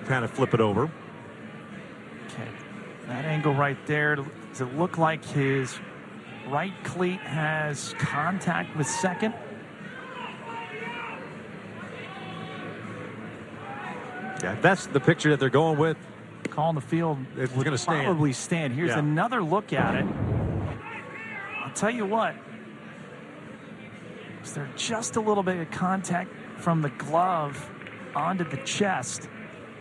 kind of flip it over. Okay, that angle right there, does it look like his right cleat has contact with second? Yeah, that's the picture that they're going with. Calling the field, it's going to stand. Probably stand. Here's another look at it. I'll tell you what. Is there just a little bit of contact from the glove onto the chest?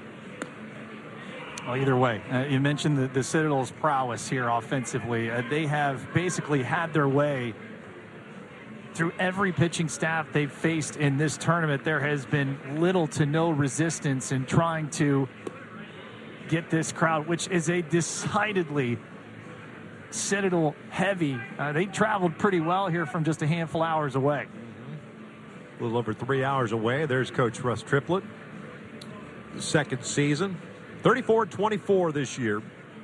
Well, either way, you mentioned the Citadel's prowess here offensively. They have basically had their way through every pitching staff they've faced in this tournament. There has been little to no resistance in trying to get this crowd, which is a decidedly Citadel heavy. They traveled pretty well here from just a handful of hours away. A little over 3 hours away. There's Coach Russ Triplett. The second season. 34-24 this year.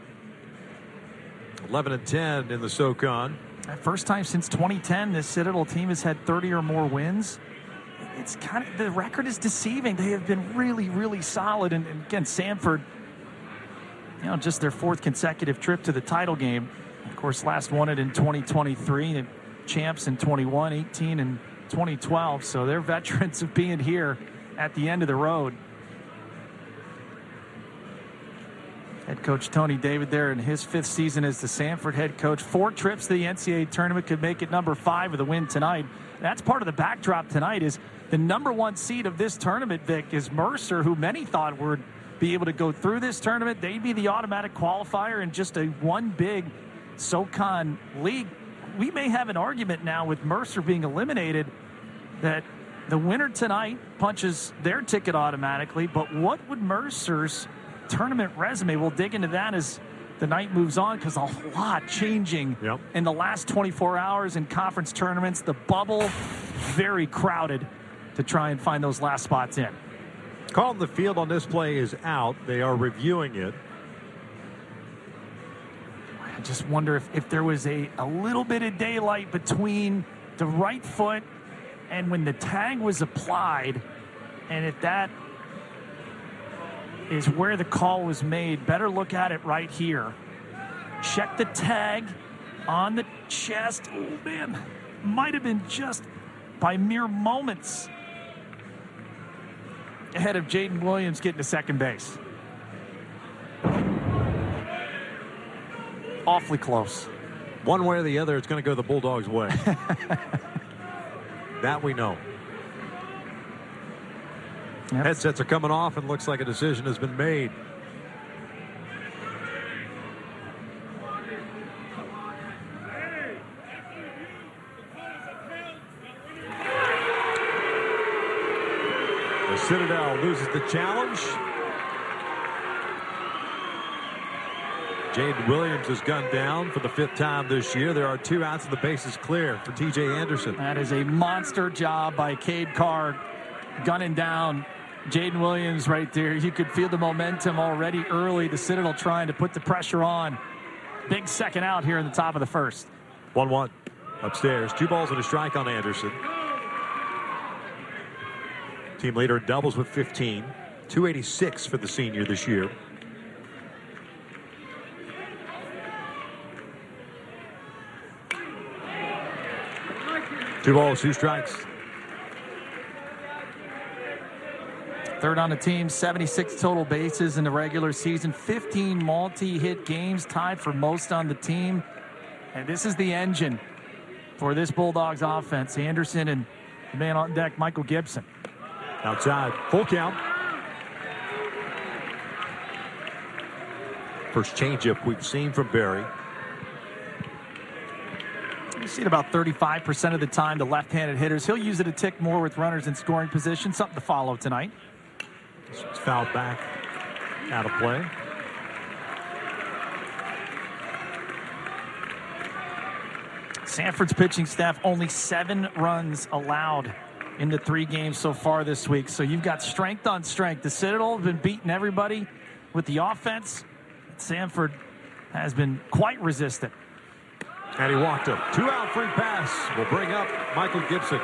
11-10 in the SoCon. First time since 2010 this Citadel team has had 30 or more wins. It's kind of, the record is deceiving. They have been really, really solid. And again, Sanford, just their fourth consecutive trip to the title game. Of course, last won it in 2023. The champs in 21, 18, and 2012. So they're veterans of being here at the end of the road. Head coach Tony David there in his fifth season as the Sanford head coach. 4 trips to the NCAA tournament, could make it number 5 with a win tonight. That's part of the backdrop tonight. Is the number 1 seed of this tournament, Vic, is Mercer, who many thought would be able to go through this tournament. They'd be the automatic qualifier in just a one big SoCon league. We may have an argument now with Mercer being eliminated that the winner tonight punches their ticket automatically. But what would Mercer's tournament resume? We'll dig into that as the night moves on, because a lot changing in the last 24 hours in conference tournaments. The bubble very crowded to try and find those last spots in. Call on the field on this play is out. They are reviewing it. I just wonder if there was a little bit of daylight between the right foot and when the tag was applied, and if that is where the call was made. Better look at it right here. Check the tag on the chest. Oh, man. Might have been just by mere moments ahead of Jaden Williams getting to second base. Awfully close. One way or the other, it's going to go the Bulldogs' way. That we know. Yep. Headsets are coming off, and looks like a decision has been made. The Citadel loses the challenge. Jaden Williams is gunned down for the 5th time this year. There are 2 outs and the base is clear for TJ Anderson. That is a monster job by Cade Carr, gunning down Jaden Williams right there. You could feel the momentum already early. The Citadel trying to put the pressure on. Big second out here in the top of the first. 1-1 upstairs. 2 balls and a strike on Anderson. Team leader in doubles with 15. 286 for the senior this year. Two balls, 2 strikes. Third on the team, 76 total bases in the regular season, 15 multi-hit games, tied for most on the team. And this is the engine for this Bulldogs offense. Anderson and the man on deck, Michael Gibson. Outside, full count. First changeup we've seen from Barry. You see it about 35% of the time to left-handed hitters. He'll use it a tick more with runners in scoring position. Something to follow tonight. It's fouled back, out of play. Sanford's pitching staff, only 7 runs allowed in the 3 games so far this week. So you've got strength on strength. The Citadel have been beating everybody with the offense. Sanford has been quite resistant. And he walked him. 2 out, free pass will bring up Michael Gibson.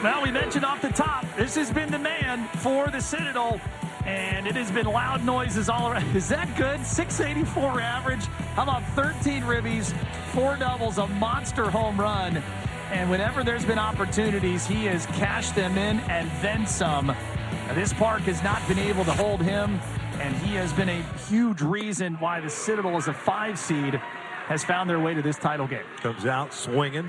Well, we mentioned off the top, this has been the man for the Citadel, and it has been loud noises all around. Is that good? 684 average. How about 13 ribbies, 4 doubles, a monster home run. And whenever there's been opportunities, he has cashed them in and then some. Now, this park has not been able to hold him, and he has been a huge reason why the Citadel, as a 5 seed, has found their way to this title game. Comes out swinging.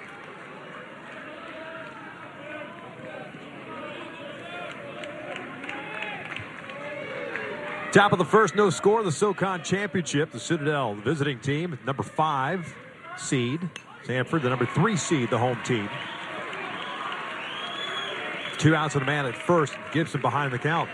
Top of the first, no score. The SoCon Championship. The Citadel, the visiting team, number 5 seed. Sanford, the number 3 seed, the home team. 2 outs and a man at first. Gibson behind the count.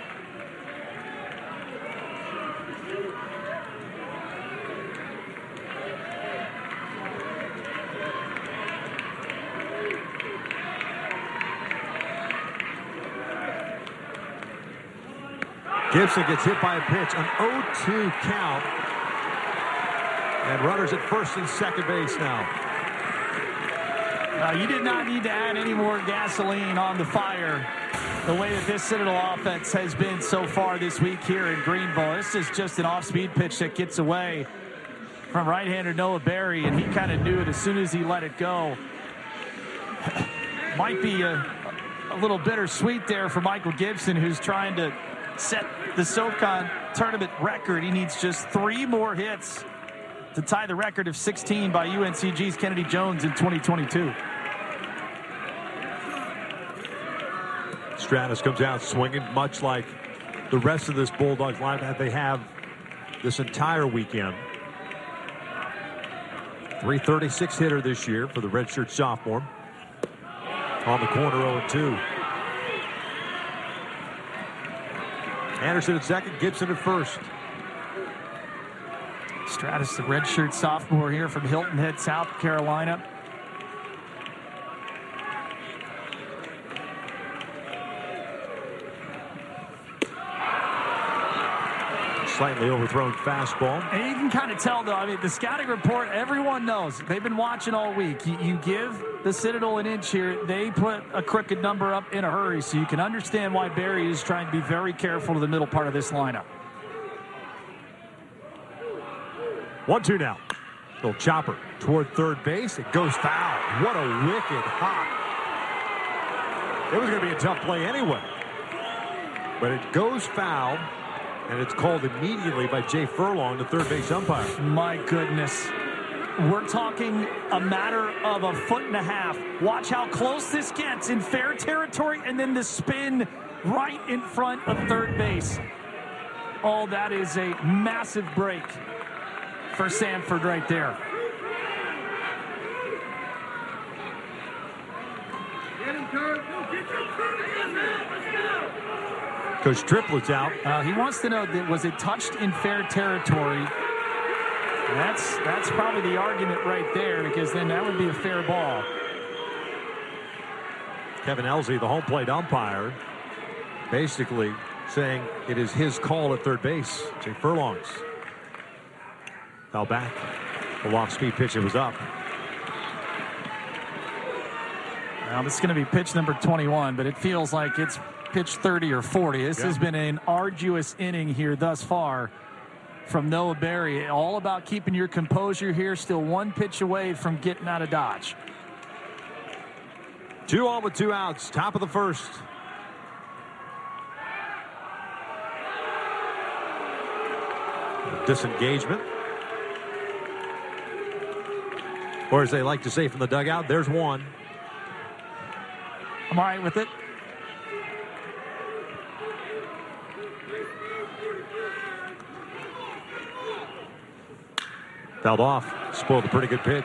Gibson gets hit by a pitch, an 0-2 count. And runners at first and second base now. You did not need to add any more gasoline on the fire the way that this Citadel offense has been so far this week here in Greenville. This is just an off-speed pitch that gets away from right-hander Noah Berry, and he kind of knew it as soon as he let it go. Might be a little bittersweet there for Michael Gibson, who's trying to set the SoCon tournament record. He needs just 3 more hits to tie the record of 16 by UNCG's Kennedy Jones in 2022. Stratus comes out swinging, much like the rest of this Bulldogs line that they have this entire weekend. 336 hitter this year for the redshirt sophomore. On the corner, 0-2. Anderson at second, Gibson at first. Stratus, the redshirt sophomore here from Hilton Head, South Carolina. Slightly overthrown fastball. And you can kind of tell, though, I mean, the scouting report, everyone knows. They've been watching all week. You give the Citadel an inch here, they put a crooked number up in a hurry, so you can understand why Barry is trying to be very careful to the middle part of this lineup. 1-2 now. Little chopper toward third base. It goes foul. What a wicked hop. It was going to be a tough play anyway. But it goes foul, and it's called immediately by Jay Furlong, the third base umpire. My goodness. We're talking a matter of a foot and a half. Watch how close this gets in fair territory, and then the spin right in front of third base. Oh, that is a massive break for Sanford right there. Coach Triplett's out. He wants to know, that was it touched in fair territory? That's probably the argument right there, because then that would be a fair ball. Kevin Elsey, the home plate umpire, basically saying it is his call at third base. Jay Furlong's. Fell back. The off-speed pitch, it was up. Now this is going to be pitch number 21, but it feels like it's pitch 30 or 40. This has been an arduous inning here thus far from Noah Berry. All about keeping your composure here. Still 1 pitch away from getting out of Dodge. 2 on with 2 outs. Top of the first. Disengagement. Or as they like to say from the dugout, there's one. I'm all right with it. Fouled off. Spoiled a pretty good pitch.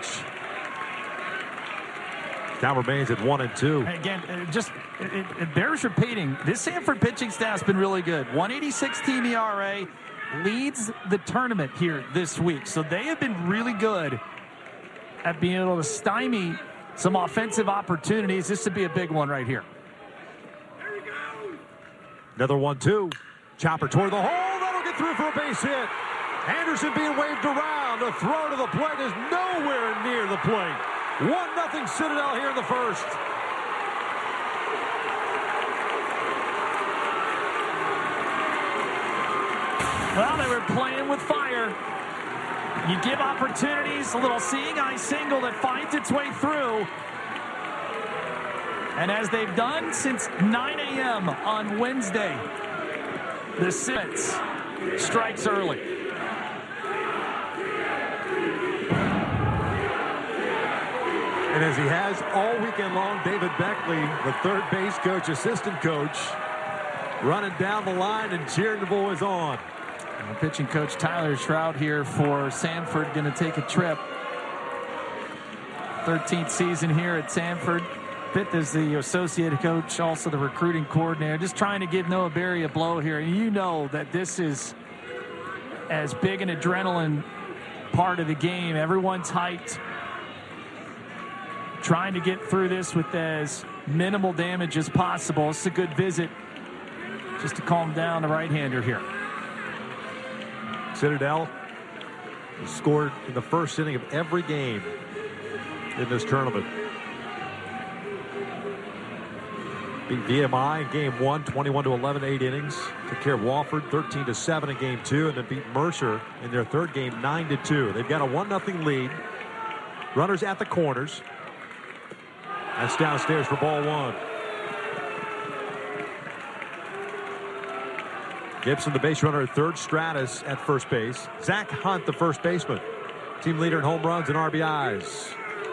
Count remains at 1-2. Again, it bears repeating. This Sanford pitching staff's been really good. 186 team ERA, leads the tournament here this week. So they have been really good at being able to stymie some offensive opportunities. This would be a big one right here. Another 1-2. Chopper toward the hole. That'll get through for a base hit. Anderson being waved around. The throw to the plate is nowhere near the plate. 1-0 Citadel here in the first. Well, they were playing with fire. You give opportunities, a little seeing eye single that finds its way through. And as they've done since 9 a.m. on Wednesday, the Simmons strikes early. And as he has all weekend long, David Beckley, the third base coach, assistant coach, running down the line and cheering the boys on. And pitching coach Tyler Shroud here for Sanford, going to take a trip. 13th season here at Sanford. Pitt is the associate coach, also the recruiting coordinator, just trying to give Noah Berry a blow here. And you know that this is as big an adrenaline part of the game. Everyone's hyped, trying to get through this with as minimal damage as possible. It's a good visit just to calm down the right-hander here. Citadel scored in the first inning of every game in this tournament. Beat VMI in game 1, 21-11, 8 innings. Took care of Wofford, 13-7 in game 2, and then beat Mercer in their third game, 9-2. They've got a 1-0 lead. Runners at the corners. That's downstairs for ball 1. Gibson, the base runner at third. Stratus at first base. Zach Hunt, the first baseman. Team leader in home runs and RBIs.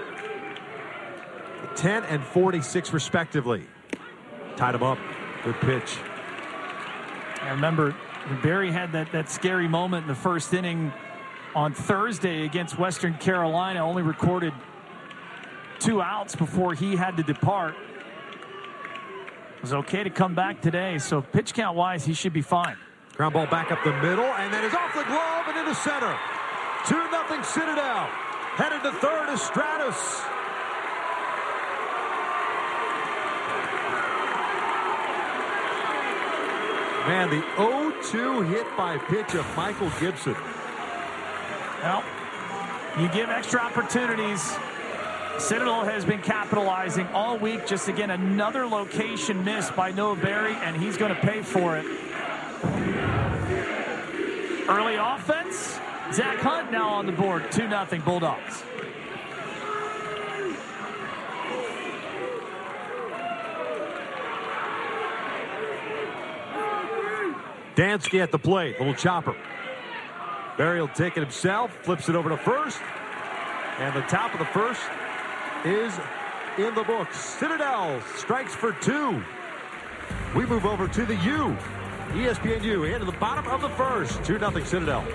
10 and 46 respectively. Tied him up. Good pitch. I remember Barry had that scary moment in the first inning on Thursday against Western Carolina. Only recorded 2 outs before he had to depart. It was okay to come back today, so pitch count wise, he should be fine. Ground ball back up the middle, and then is off the glove and into center. 2-0 Citadel. Headed to third is Stratus. Man, the 0-2 hit by pitch of Michael Gibson. Well, you give extra opportunities. Citadel has been capitalizing all week. Just again, another location missed by Noah Berry, and he's going to pay for it. Early offense. Zach Hunt now on the board. 2-0 Bulldogs. Dansky at the plate. Little chopper. Berry will take it himself. Flips it over to first. And the top of the first is in the books. Citadel strikes for 2. We move over to the U. ESPNU into the bottom of the first. 2-0 Citadel.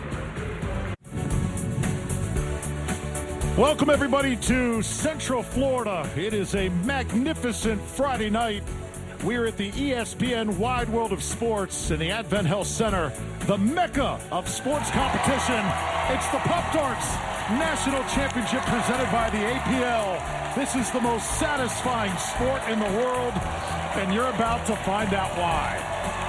Welcome everybody to Central Florida. It is a magnificent Friday night. We're at the ESPN Wide World of Sports in the Advent Health Center, the mecca of sports competition. It's the Pop Darts National Championship presented by the APL. This is the most satisfying sport in the world, and you're about to find out why.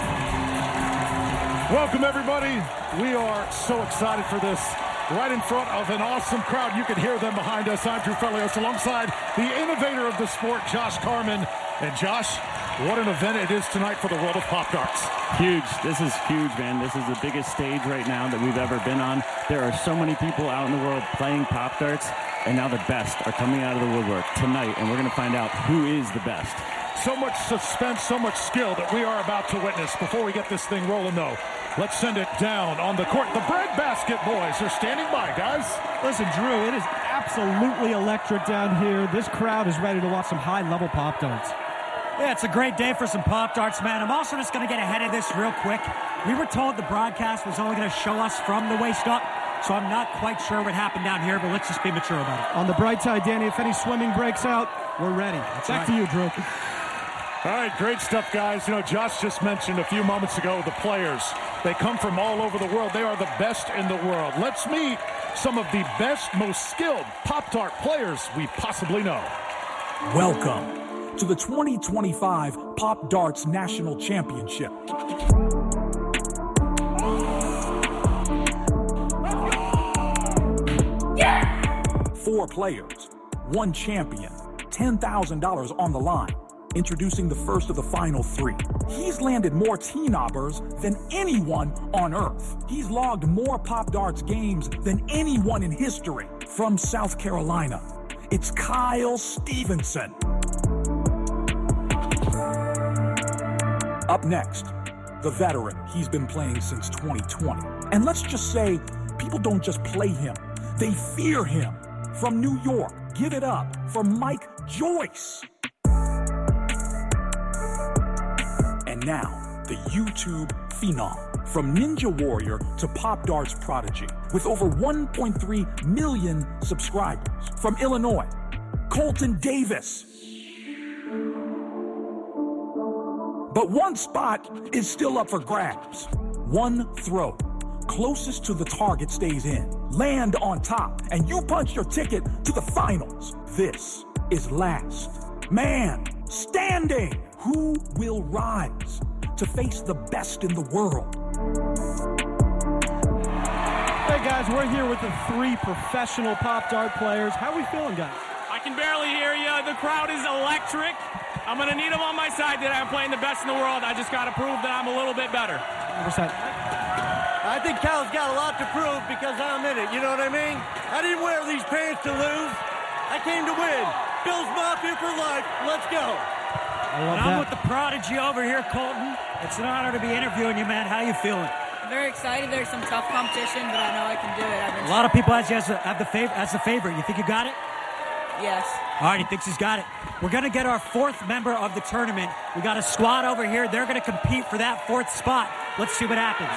Welcome, everybody. We are so excited for this. Right in front of an awesome crowd. You can hear them behind us. I'm Drew Felios alongside the innovator of the sport, Josh Carman. And Josh, what an event it is tonight for the world of Pop Darts. Huge. This is huge, man. This is the biggest stage right now that we've ever been on. There are so many people out in the world playing Pop Darts, and now the best are coming out of the woodwork tonight, and we're going to find out who is the best. So much suspense, so much skill that we are about to witness. Before we get this thing rolling, though, let's send it down on the court. The Breadbasket boys are standing by, guys. Listen, Drew, it is absolutely electric down here. This crowd is ready to watch some high-level Pop Darts. Yeah, it's a great day for some Pop Darts, man. I'm also just going to get ahead of this real quick. We were told the broadcast was only going to show us from the waist up, so I'm not quite sure what happened down here, but let's just be mature about it. On the bright side, Danny, if any swimming breaks out, we're ready. Back to you, Drew. All right, great stuff, guys. You know, Josh just mentioned a few moments ago the players. They come from all over the world. They are the best in the world. Let's meet some of the best, most skilled Pop-Tart players we possibly know. Welcome to the 2025 Pop Darts National Championship. Yeah! 4 players, 1 champion, $10,000 on the line. Introducing the first of the final 3. He's landed more T-knobbers than anyone on Earth. He's logged more Pop Darts games than anyone in history. From South Carolina, it's Kyle Stevenson. Up next, the veteran. He's been playing since 2020. And let's just say, people don't just play him, they fear him. From New York, give it up for Mike Joyce. And now, the YouTube phenom. From Ninja Warrior to Pop Darts prodigy, with over 1.3 million subscribers. From Illinois, Colton Davis. But one spot is still up for grabs. One throw. Closest to the target stays in. Land on top, and you punch your ticket to the finals. This is last man standing. Who will rise to face the best in the world? Hey guys, we're here with the 3 professional Pop Dart players. How are we feeling, guys? I can barely hear you. The crowd is electric. I'm going to need them on my side today. I'm playing the best in the world. I just got to prove that I'm a little bit better. 100%. I think Cal's got a lot to prove because I'm in it. You know what I mean? I didn't wear these pants to lose. I came to win. Bill's Mafia for life. Let's go. I'm with the prodigy over here, Colton. It's an honor to be interviewing you, man. How you feeling? Very excited. There's some tough competition, but I know I can do it. A lot of people have the favorite. You think you got it? Yes. All right, he thinks he's got it. We're going to get our 4th member of the tournament. We got a squad over here. They're going to compete for that 4th spot. Let's see what happens.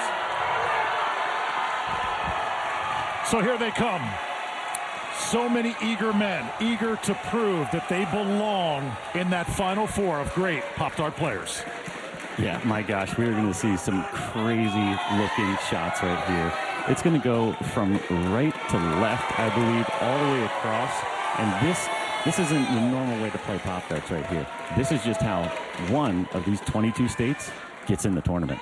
So here they come. So many eager men, eager to prove that they belong in that final 4 of great Pop Dart players. Yeah, my gosh, we're going to see some crazy-looking shots right here. It's going to go from right to left, I believe, all the way across. And this isn't the normal way to play Pop Darts right here. This is just how one of these 22 states gets in the tournament.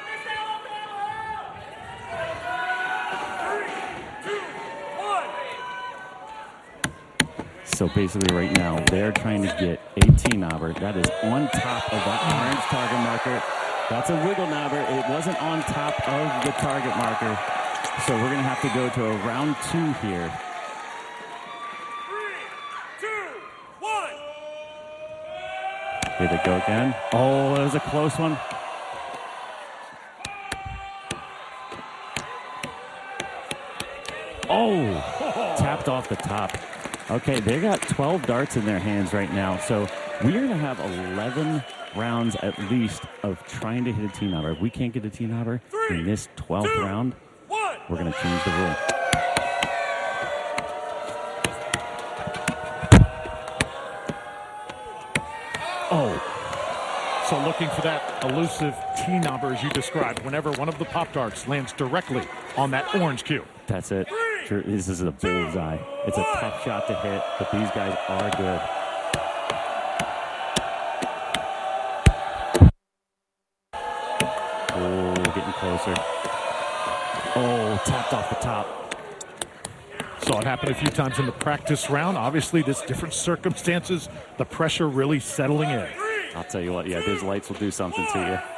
So basically right now, they're trying to get a T-knobber. That is on top of that orange target marker. That's a wiggle knobber. It wasn't on top of the target marker. So we're going to have to go to a round 2 here. 3, 2, 1. Here they go again. Oh, that was a close one. Oh, tapped off the top. Okay, they got 12 darts in their hands right now. So we're going to have 11 rounds at least of trying to hit a T-knobber. If we can't get a T-knobber in this 12th round, we're going to change the rule. Oh. So looking for that elusive T-knobber as you described, whenever one of the Pop Darts lands directly on that orange cue. That's it. This is a bullseye. It's a tough shot to hit, but these guys are good. Oh, getting closer. Oh, tapped off the top. Saw it happen a few times in the practice round. Obviously, this different circumstances, the pressure really settling in. I'll tell you what, yeah, those lights will do something to you.